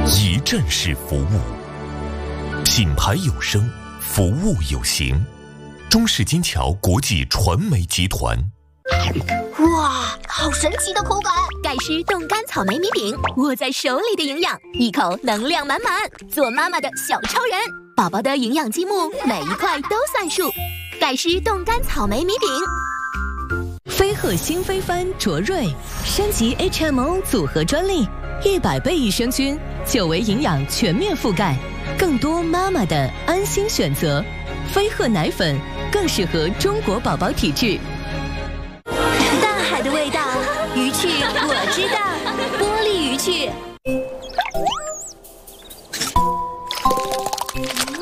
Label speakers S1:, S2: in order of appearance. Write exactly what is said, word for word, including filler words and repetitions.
S1: 一站式服务，品牌有声，服务有形。中式金桥国际传媒集团。
S2: 哇，好神奇的口感！
S3: 盖诗冻干草莓米饼，握在手里的营养，一口能量满满。做妈妈的小超人，宝宝的营养积木，每一块都算数。盖诗冻干草莓米饼。
S4: 飞鹤新飞帆卓瑞升级 H M O 组合专利，一百倍益生菌，久维营养全面覆盖，更多妈妈的安心选择。飞鹤奶粉更适合中国宝宝体质。
S3: 大海的味道，鱼翅我知道。